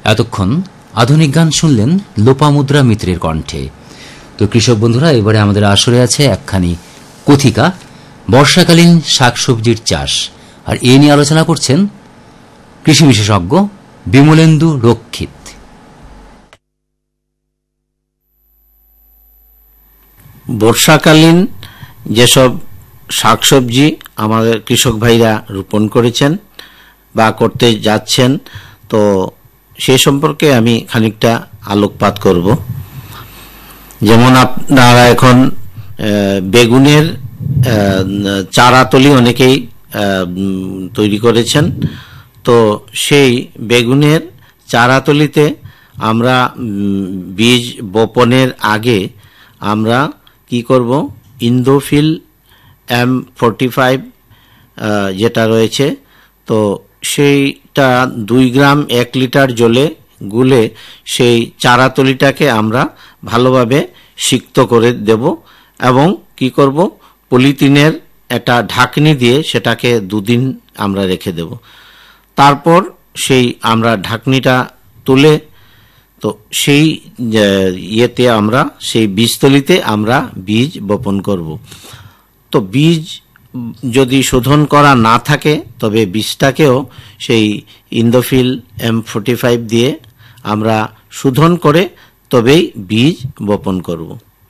এতক্ষণ আধুনিক গান শুনলেন লোপামুদ্রা মিত্রের কণ্ঠে। তো কৃষক বন্ধুরা, এবারে আমাদের আসরে আছে একখানি কথিকা, বর্ষাকালীন শাকসবজির চাষ, আর এ নিয়ে আলোচনা করছেন কৃষি বিশেষজ্ঞ বিমলেন্দু রক্ষিত। বর্ষাকালীন যেসব শাকসবজি আমাদের কৃষক ভাইরা রোপণ করেছেন বা করতে যাচ্ছেন, তো সে সম্পর্কে আমি খানিকটা আলোকপাত করব। যেমন আপনারা এখন বেগুনের চারাতলি অনেকেই তৈরি করেছেন। তো সেই বেগুনের চারাতলিতে আমরা বীজ বপনের আগে আমরা কি করব, ইন্দোফিল M45 যেটা রয়েছে, তো সেইটা 2 গ্রাম 1 লিটার জলে গুলে সেই চারাতলিটাকে আমরা ভালোভাবে সিক্ত করে দেব এবং কি করব, পলিথিনের একটা ঢাকনি দিয়ে সেটাকে 2 দিন আমরা রেখে দেব। তারপর সেই আমরা ঢাকনিটা তুলে তো সেই ইয়েতে আমরা সেই বীজতলিতে আমরা বীজ বপন করব। তো বীজ যদি শোধন করা না থাকে তবে বীজটাকেও সেই ইন্দোফিল M45 দিয়ে আমরা শোধন করে তবেই বীজ বপন করব।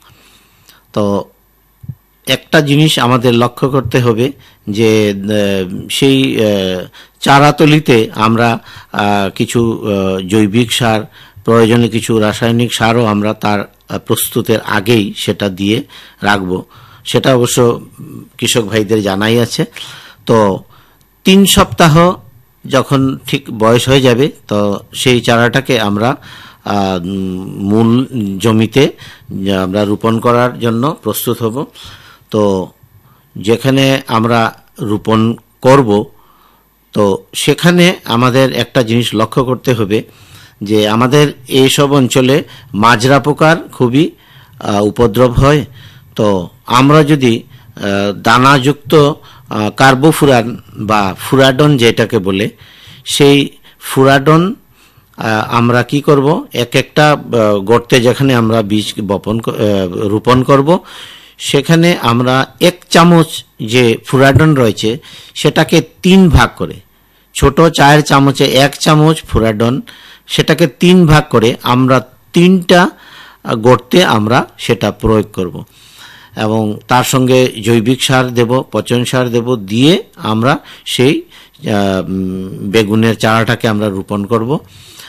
তো একটা জিনিস আমাদের লক্ষ্য করতে হবে যে সেই চারাতলিতে আমরা কিছু জৈবিক সার, প্রয়োজনে কিছু রাসায়নিক সারও আমরা তার প্রস্তুতের আগেই সেটা দিয়ে রাখবো। সেটা অবশ্য কৃষক ভাইদের জানাই আছে। তো 3 সপ্তাহ যখন ঠিক বয়স হয়ে যাবে, তো সেই চারাটাকে আমরা মূল জমিতে আমরা রোপণ করার জন্য প্রস্তুত হব। তো যেখানে আমরা রোপণ করব, তো সেখানে আমাদের একটা জিনিস লক্ষ্য করতে হবে যে আমাদের এইসব অঞ্চলে মাজরা পোকার খুবই উপদ্রব হয়। তো আমরা যদি দানাযুক্ত কার্বোফুরান বা ফুরাডন যেটাকে বলে, সেই ফুরাডন আমরা কি করব, একটা গর্তে যেখানে আমরা বীজ রোপণ করব সেখানে আমরা 1 চামচ যে ফুরাডন রয়েছে সেটাকে 3 ভাগ করে, ছোট চায়ের চামচে 1 চামচ ফুরাডন, সেটাকে 3 ভাগ করে আমরা 3টা গর্তে আমরা সেটা প্রয়োগ করব এবং তার সঙ্গে জৈবিক সার দেব, পচন সার দেব, দিয়ে আমরা সেই বেগুনের চারাটাকে আমরা রোপণ করব।